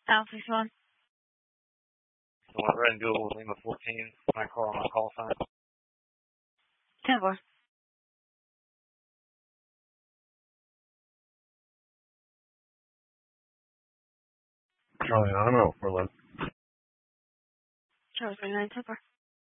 Alpha 1. I went red and Google Lima 14. My car on my call sign. 10-4. Charlie, I'm out for lunch. Charlie 29, 10-4.